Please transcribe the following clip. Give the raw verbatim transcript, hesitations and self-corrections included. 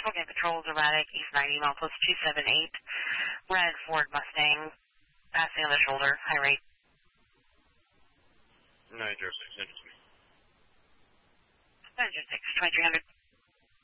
Spokane Patrol, erratic, East ninety, milepost two seven eight, red Ford Mustang, passing on the shoulder, high rate. nine zero six, send it to me. nine zero six, twenty-three hundred.